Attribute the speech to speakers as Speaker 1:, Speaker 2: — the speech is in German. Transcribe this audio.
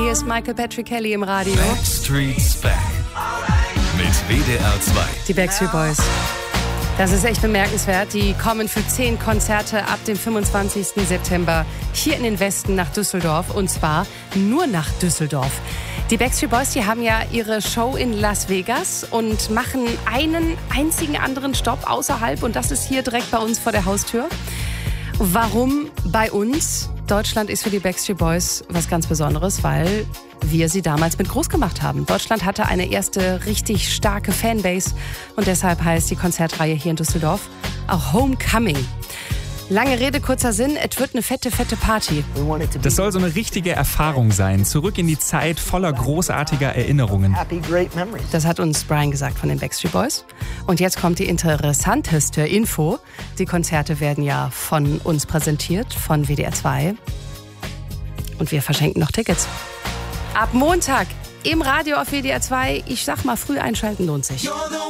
Speaker 1: Hier ist Michael Patrick Kelly im Radio.
Speaker 2: Backstreet's Back mit WDR 2.
Speaker 1: Die Backstreet Boys. Das ist echt bemerkenswert. Die kommen für 10 Konzerte ab dem 25. September hier in den Westen nach Düsseldorf. Und zwar nur nach Düsseldorf. Die Backstreet Boys, die haben ja ihre Show in Las Vegas und machen einen einzigen anderen Stopp außerhalb. Und das ist hier direkt bei uns vor der Haustür. Warum bei uns? Deutschland ist für die Backstreet Boys was ganz Besonderes, weil wir sie damals mit groß gemacht haben. Deutschland hatte eine erste richtig starke Fanbase und deshalb heißt die Konzertreihe hier in Düsseldorf auch Homecoming. Lange Rede, kurzer Sinn, es wird eine fette Party.
Speaker 3: Das soll so eine richtige Erfahrung sein. Zurück in die Zeit voller großartiger Erinnerungen.
Speaker 1: Das hat uns Brian gesagt von den Backstreet Boys. Und jetzt kommt die interessanteste Info. Die Konzerte werden ja von uns präsentiert, von WDR 2. Und wir verschenken noch Tickets. Ab Montag im Radio auf WDR 2. Ich sag mal, früh einschalten lohnt sich.